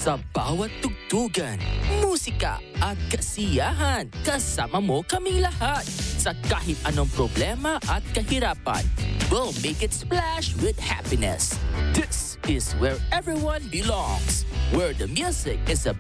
Sa bawat tugtugan, musika at kasiyahan, kasama mo kaming lahat. Sa kahit anong problema at kahirapan, we'll make it splash with happiness. This is where everyone belongs, where the music is a